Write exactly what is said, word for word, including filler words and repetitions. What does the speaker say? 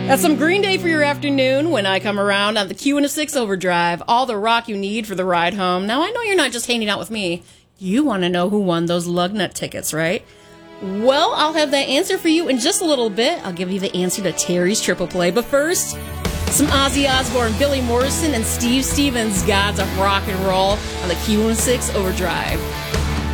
That's some Green Day for your afternoon when I come around on the Q one oh six Overdrive. All the rock you need for the ride home. Now, I know you're not just hanging out with me. You want to know who won those Lugnut tickets, right? Well, I'll have that answer for you in just a little bit. I'll give you the answer to Terry's Triple Play. But first, some Ozzy Osbourne, Billy Morrison, and Steve Stevens, Gods of Rock and Roll on the Q one oh six Overdrive.